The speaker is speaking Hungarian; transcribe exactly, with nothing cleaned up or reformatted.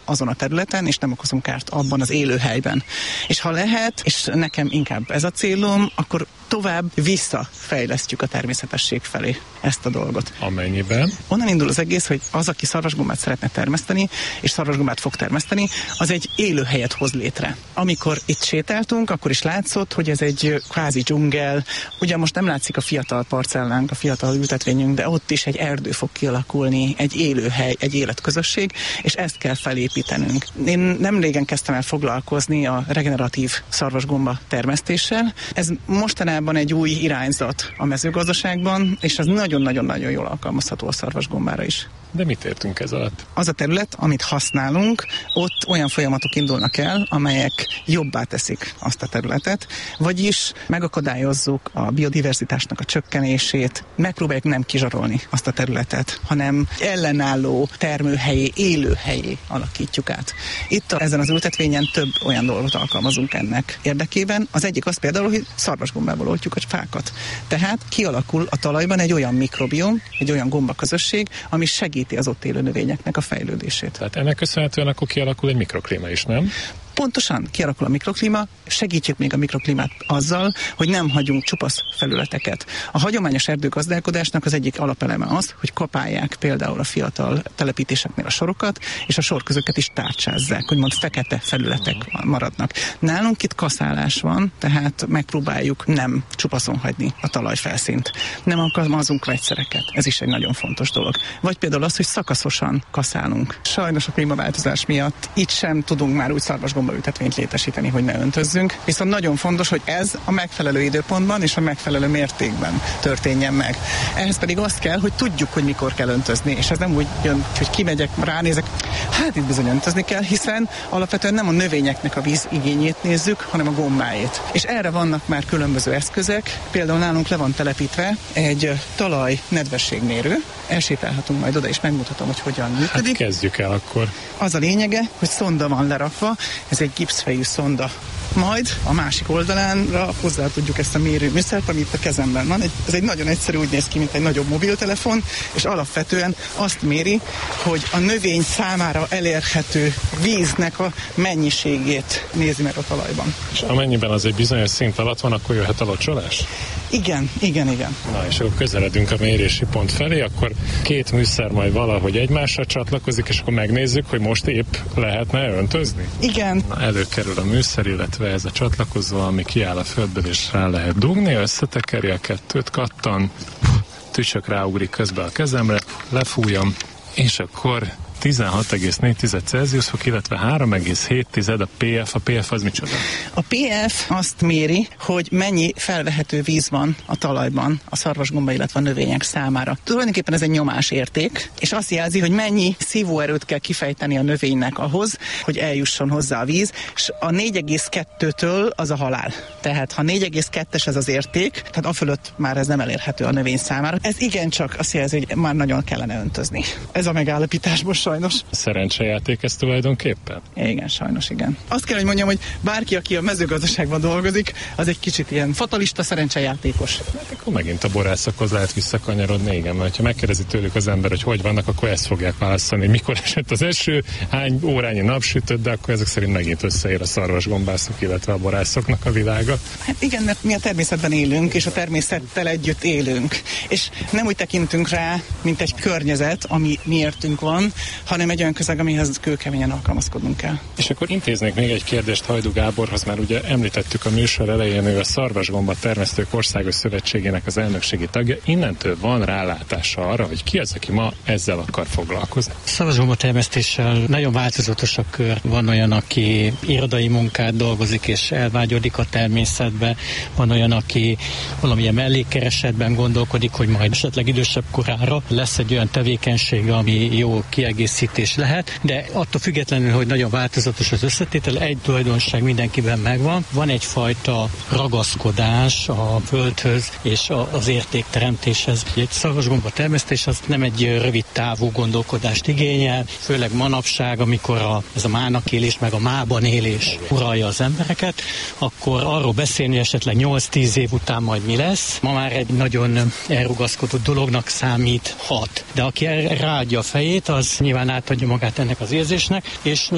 azon a területen, és nem okozunk kárt abban az élőhelyben. És ha lehet, és nekem inkább ez a célom, akkor tovább visszafejlesztjük a természetesség felé ezt a dolgot. Amennyiben? Onnan indul az egész, hogy az, aki szarvasgombát szeretne termeszteni, és szarvasgombát fog termeszteni, az egy élőhelyet hoz létre. Amikor itt sétáltunk, akkor is látszott, hogy ez egy kvázi dzsungel. Ugye most nem látszik a fiatal parcellánk, a fiatal ültetvényünk, de ott is egy erdő fog kialakulni, egy élőhely, egy életközösség, és ezt kell felépítenünk. Én nem régen kezdtem el foglalkozni a regeneratív szarvasgomba termesztéssel. Ez mostanában egy új irányzat a mezőgazdaságban, és az nagyon-nagyon-nagyon jól alkalmazható a szarvasgombára is. De mit értünk ez alatt? Az a terület, amit használunk, ott olyan folyamatok indulnak el, amelyek jobbá teszik azt a területet, vagyis megakadályozzuk a biodiverzitásnak a csökkenését, megpróbáljuk nem kizsarolni azt a területet, hanem ellenálló termőhelyé, élőhelyé alakítjuk át. Itt a, ezen az ültetvényen több olyan dolgot alkalmazunk ennek érdekében. Az egyik az például, hogy szarvasgombából oltjuk a fákat. Tehát kialakul a talajban egy olyan mikrobiom, egy olyan gombaközösség, ami segíti az ott élő növényeknek a fejlődését. Tehát ennek köszönhetően akkor kialakul egy mikroklíma is, nem? Pontosan kialakul a mikroklíma, segítjük még a mikroklímát azzal, hogy nem hagyunk csupasz felületeket. A hagyományos erdőgazdálkodásnak az egyik alapeleme az, hogy kapálják például a fiatal telepítéseknél a sorokat, és a sorközöket is tárcsázzák, úgymond fekete felületek maradnak. Nálunk itt kaszálás van, tehát megpróbáljuk nem csupaszon hagyni a talajfelszínt. Nem alkalmazunk vegyszereket, ez is egy nagyon fontos dolog. Vagy például az, hogy szakaszosan kaszálunk. Sajnos a klímaváltozás miatt itt sem tudunk már úgy szarvasgomba ültetvényt létesíteni, hogy ne öntözzünk. Viszont nagyon fontos, hogy ez a megfelelő időpontban és a megfelelő mértékben történjen meg. Ehhez pedig azt kell, hogy tudjuk, hogy mikor kell öntözni, és ez nem úgy jön, hogy kimegyek, ránézek, hát itt bizony öntözni kell, hiszen alapvetően nem a növényeknek a víz igényét nézzük, hanem a gombáét. És erre vannak már különböző eszközök, például nálunk le van telepítve egy talaj nedvességmérő, elsétálhatunk majd oda, és megmutatom, hogy hogyan működik. Hát kezdjük el akkor. Az a lényege, hogy szonda van lerakva, ez egy gipszfejű szonda. Majd a másik oldalánra hozzá tudjuk ezt a mérőműszert, ami itt a kezemben van. Ez egy nagyon egyszerű, úgy néz ki, mint egy nagyobb mobiltelefon, és alapvetően azt méri, hogy a növény számára elérhető víznek a mennyiségét nézi meg a talajban. És amennyiben az egy bizonyos szint alatt van, akkor jöhet a locsolás? Igen, igen, igen. Na, és akkor közeledünk a mérési pont felé, akkor két műszer majd valahogy egymásra csatlakozik, és akkor megnézzük, hogy most épp lehetne öntözni? Igen. Na, előkerül a műszer, illetve ez a csatlakozó, ami kiáll a földből, és rá lehet dugni, összetekeri a kettőt, kattan, tücsök ráugrik közben a kezemre, lefújom, és akkor tizenhat egész négy Celsius fok, illetve három egész hét a pé ef. A pé ef az micsoda? A pé ef azt méri, hogy mennyi felvehető víz van a talajban a szarvasgomba, illetve a növények számára. Tulajdonképpen ez egy nyomásérték, és azt jelzi, hogy mennyi szívóerőt kell kifejteni a növénynek ahhoz, hogy eljusson hozzá a víz, és a négy egész kettőtől az a halál. Tehát ha négy egész kettes ez az érték, tehát afölött már ez nem elérhető a növény számára. Ez igencsak azt jelzi, hogy már nagyon kellene öntözni. Ez a megállapítás most sajnos. Szerencsejáték ez tulajdonképpen? Igen, sajnos igen. Azt kell, hogy mondjam, hogy bárki, aki a mezőgazdaságban dolgozik, az egy kicsit ilyen fatalista, szerencsejátékos. Hát akkor megint a borászokhoz lehet visszakanyarodni, igen, mert ha megkérdezi tőlük az ember, hogy hogy vannak, akkor ezt fogják válaszolni, hogy mikor esett az eső, hány órányi napsütött, de akkor ezek szerint megint összeér a szarvasgombászok, illetve a borászoknak a világa. Hát igen, mert mi a természetben élünk, és a természettel együtt élünk. És nem úgy tekintünk rá, mint egy környezet, ami miértünk van, hanem egy olyan közeg, amihez kőkeményen alkalmazkodnunk kell. És akkor intéznék még egy kérdést Hajdú Gáborhoz, már ugye említettük a műsor elején, ő a Szarvasgomba Termesztők Országos Szövetségének az elnökségi tagja. Innentől van rálátása arra, hogy ki az, aki ma ezzel akar foglalkozni? Szarvasgomba termesztéssel nagyon változatos a kör. Van olyan, aki irodai munkát dolgozik és elvágyodik a természetbe, van olyan, aki valamilyen mellékkeresetben gondolkodik, hogy majd esetleg idősebb korára lesz egy olyan tevékenység, ami jó kiegészítés lehet, de attól függetlenül, hogy nagyon változatos az összetétel, egy tulajdonság mindenkiben megvan. Van egyfajta ragaszkodás a földhöz és az értékteremtéshez. Egy szarvasgomba termesztés az nem egy rövid távú gondolkodást igényel, főleg manapság, amikor a, ez a mának élés, meg a mában élés uralja az embereket, akkor arról beszélni, hogy esetleg nyolc-tíz év után majd mi lesz. Ma már egy nagyon elrugaszkodott dolognak számíthat. De aki ráadja a fejét, az nyilván átadja magát ennek az érzésnek, és